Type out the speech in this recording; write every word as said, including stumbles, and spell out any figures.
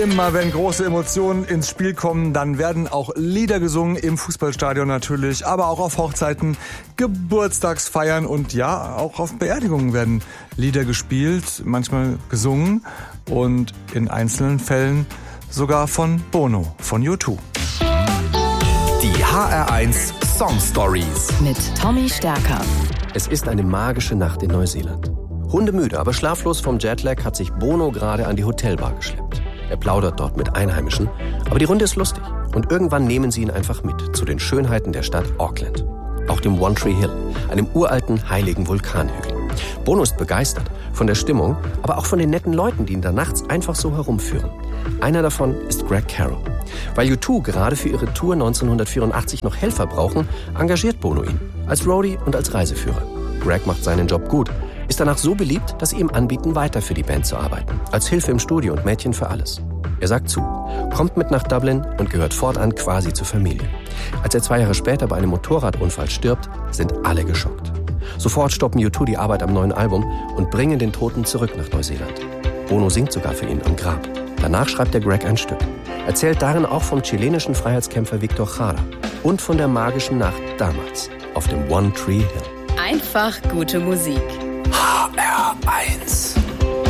Immer wenn große Emotionen ins Spiel kommen, dann werden auch Lieder gesungen, im Fußballstadion natürlich, aber auch auf Hochzeiten, Geburtstagsfeiern und ja, auch auf Beerdigungen werden Lieder gespielt, manchmal gesungen und in einzelnen Fällen sogar von Bono, von U zwei. Die H R eins Song Stories mit Tommy Stärker. Es ist eine magische Nacht in Neuseeland. Hundemüde, aber schlaflos vom Jetlag hat sich Bono gerade an die Hotelbar geschleppt. Er plaudert dort mit Einheimischen, aber die Runde ist lustig. Und irgendwann nehmen sie ihn einfach mit zu den Schönheiten der Stadt Auckland. Auch dem One Tree Hill, einem uralten, heiligen Vulkanhügel. Bono ist begeistert von der Stimmung, aber auch von den netten Leuten, die ihn da nachts einfach so herumführen. Einer davon ist Greg Carroll. Weil U zwei gerade für ihre Tour neunzehnhundertvierundachtzig noch Helfer brauchen, engagiert Bono ihn als Roadie und als Reiseführer. Greg macht seinen Job gut, ist danach so beliebt, dass sie ihm anbieten, weiter für die Band zu arbeiten. Als Hilfe im Studio und Mädchen für alles. Er sagt zu, kommt mit nach Dublin und gehört fortan quasi zur Familie. Als er zwei Jahre später bei einem Motorradunfall stirbt, sind alle geschockt. Sofort stoppen U zwei die Arbeit am neuen Album und bringen den Toten zurück nach Neuseeland. Bono singt sogar für ihn am Grab. Danach schreibt der Greg ein Stück. Erzählt darin auch vom chilenischen Freiheitskämpfer Victor Jara und von der magischen Nacht damals auf dem One Tree Hill. Einfach gute Musik.